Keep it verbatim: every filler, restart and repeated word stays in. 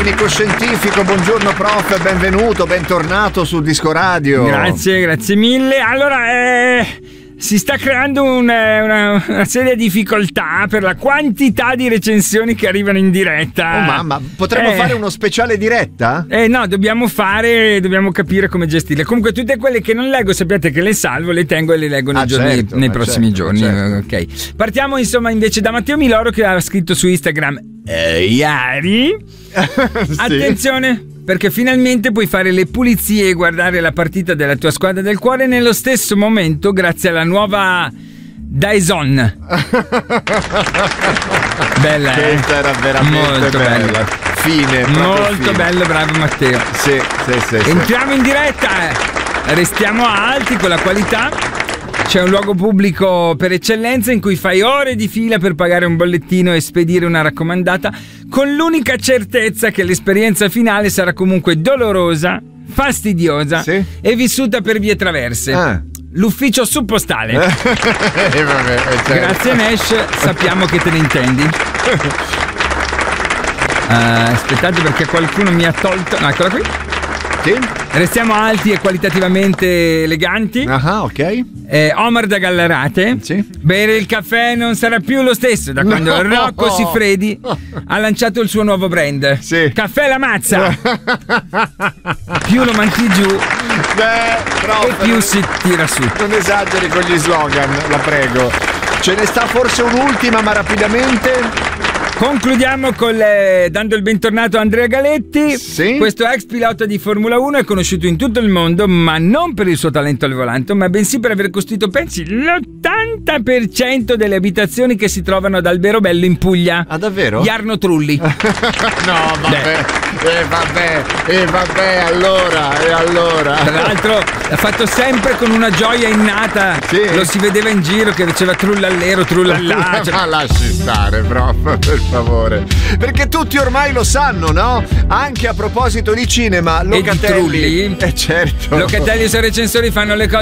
tecnico scientifico. Buongiorno prof, benvenuto, bentornato su Disco Radio. Grazie, grazie mille. Allora, eh, si sta creando una, una, una seria difficoltà per la quantità di recensioni che arrivano in diretta. Oh mamma, potremmo eh, fare uno speciale diretta? Eh no, dobbiamo fare, dobbiamo capire come gestirle. Comunque tutte quelle che non leggo sappiate che le salvo, le tengo e le leggo nei, ah, giorni, certo, nei prossimi certo, giorni. certo. Ok. Partiamo insomma invece da Matteo Miloro, che ha scritto su Instagram eh, ieri. Sì. Attenzione, perché finalmente puoi fare le pulizie e guardare la partita della tua squadra del cuore nello stesso momento grazie alla nuova Dyson. Bella, Questa eh? era veramente molto bella. bella. Fine, molto fine. bello, bravo Matteo. Sì, sì, sì, sì. Entriamo in diretta, restiamo alti con la qualità. C'è un luogo pubblico per eccellenza in cui fai ore di fila per pagare un bollettino e spedire una raccomandata, con l'unica certezza che l'esperienza finale sarà comunque dolorosa, fastidiosa, sì, e vissuta per vie traverse. Ah. L'ufficio suppostale. eh, vabbè, certo. Grazie Nash, sappiamo che te ne intendi. Uh, aspettate perché qualcuno mi ha tolto. No, eccola qui. Sì. Restiamo alti e qualitativamente eleganti. Ah, ok. Eh, Omar da Gallarate. Sì. Bere il caffè non sarà più lo stesso da quando no. Rocco Siffredi ha lanciato il suo nuovo brand. Sì. Caffè la mazza. Più lo manchi giù, beh, prof, e più si tira su. Non esageri con gli slogan, la prego. Ce ne sta forse un'ultima, ma rapidamente. Concludiamo con le, dando il bentornato a Andrea Galetti. Sì? Questo ex pilota di Formula uno è conosciuto in tutto il mondo, ma non per il suo talento al volante, ma bensì per aver costruito, pensi, l'ottanta per cento delle abitazioni che si trovano ad Alberobello in Puglia. Ah, davvero? Jarno Trulli. No, vabbè. E eh, vabbè, e eh, vabbè, allora, e eh, allora. Tra l'altro l'ha fatto sempre con una gioia innata. Sì. Lo si vedeva in giro che diceva trullallero, trullallà. Cioè... Ma lasci stare, prof, per favore. Perché tutti ormai lo sanno, no? Anche a proposito di cinema, Locatelli. E di Trulli. Eh certo. Locatelli e i suoi recensori fanno le cose